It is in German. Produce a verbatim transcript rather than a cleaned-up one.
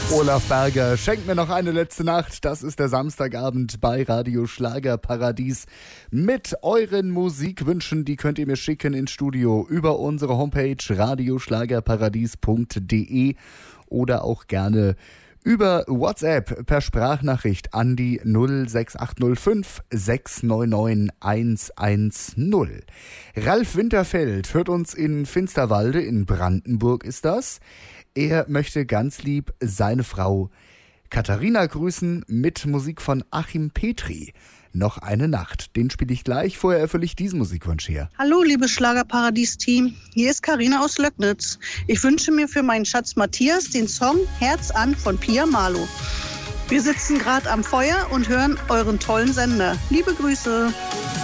Olaf Berger, schenkt mir noch eine letzte Nacht. Das ist der Samstagabend bei Radio Schlagerparadies. Mit euren Musikwünschen, die könnt ihr mir schicken ins Studio über unsere Homepage radioschlagerparadies punkt de oder auch gerne über WhatsApp per Sprachnachricht an die null sechs acht null fünf sechs neun neun eins eins null. Ralf Winterfeld hört uns in Finsterwalde, in Brandenburg ist das. Er möchte ganz lieb seine Frau Katharina grüßen mit Musik von Achim Petri. Noch eine Nacht. Den spiele ich gleich. Vorher erfülle ich diesen Musikwunsch hier. Hallo, liebes Schlagerparadies-Team. Hier ist Karina aus Löcknitz. Ich wünsche mir für meinen Schatz Matthias den Song Herz an von Pia Malo. Wir sitzen gerade am Feuer und hören euren tollen Sender. Liebe Grüße.